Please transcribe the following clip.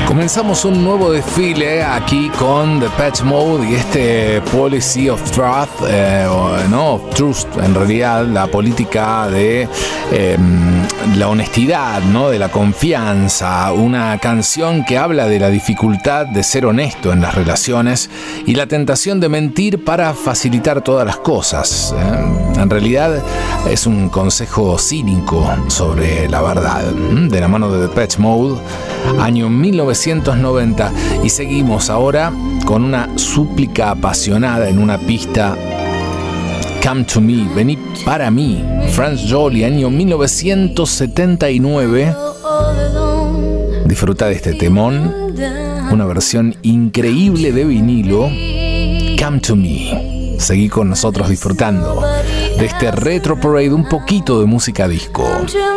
Comenzamos un nuevo desfile aquí con Depeche Mode y este Policy of Truth, Truth, en realidad la política de la honestidad, ¿no? De la confianza, una canción que habla de la dificultad de ser honesto en las relaciones y la tentación de mentir para facilitar todas las cosas. En realidad es un consejo cínico sobre la verdad, de la mano de Depeche Mode, año 1990, y seguimos ahora con una súplica apasionada en una pista. Come to me, vení para mí, Franz Joly, año 1979. Disfruta de este temón, una versión increíble de vinilo. Come to me. Seguí con nosotros disfrutando de este Retro Parade, un poquito de música disco.